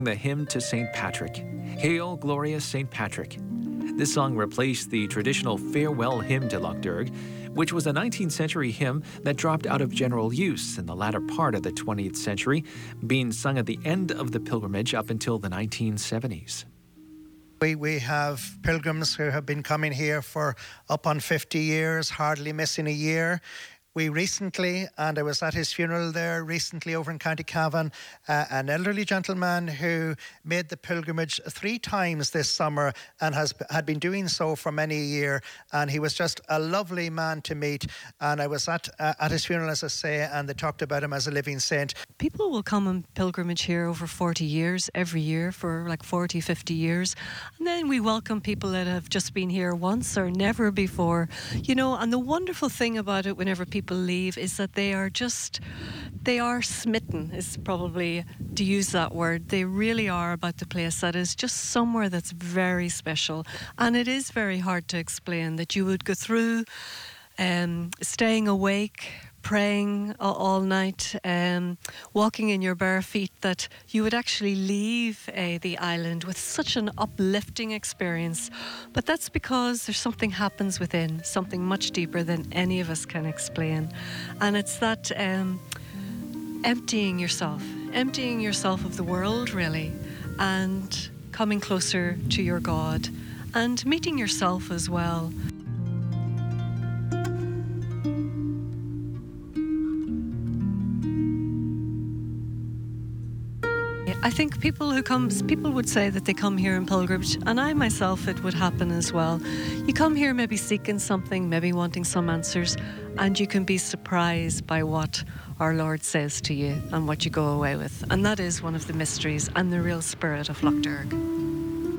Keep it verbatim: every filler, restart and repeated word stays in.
The hymn to Saint Patrick, Hail Glorious Saint Patrick. This song replaced the traditional farewell hymn to Lough Derg, which was a nineteenth century hymn that dropped out of general use in the latter part of the twentieth century, being sung at the end of the pilgrimage up until the nineteen seventies. We, we have pilgrims who have been coming here for up on fifty years, hardly missing a year. We recently, and I was at his funeral there recently over in County Cavan, uh, an elderly gentleman who made the pilgrimage three times this summer and has had been doing so for many a year. And he was just a lovely man to meet. And I was at uh, at his funeral, as I say, and they talked about him as a living saint. People will come on pilgrimage here over forty years, every year for like forty, fifty years. And then we welcome people that have just been here once or never before. You know, and the wonderful thing about it whenever people people leave is that they are just, they are smitten, is probably to use that word. They really are about the place that is just somewhere that's very special. And it is very hard to explain that you would go through um, staying awake, praying all night, um, walking in your bare feet, that you would actually leave uh, the island with such an uplifting experience. But that's because there's something happens within, something much deeper than any of us can explain. And it's that um, emptying yourself, emptying yourself of the world, really, and coming closer to your God and meeting yourself as well. I think people who come, people would say that they come here in pilgrimage, and I myself, it would happen as well. You come here maybe seeking something, maybe wanting some answers, and you can be surprised by what our Lord says to you and what you go away with. And that is one of the mysteries and the real spirit of Lough Derg.